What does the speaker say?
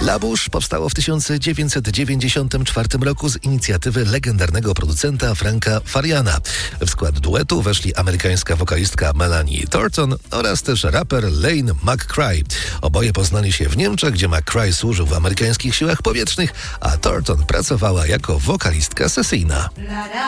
La Bouche powstało w 1994 roku z inicjatywy legendarnego producenta Franka Fariana. W skład duetu weszli amerykańska wokalistka Melanie Thornton oraz też raper Lane McCray. Oboje poznali się w Niemczech, gdzie McCray służył w amerykańskich siłach powietrznych, a Thornton pracowała jako wokalistka sesyjna.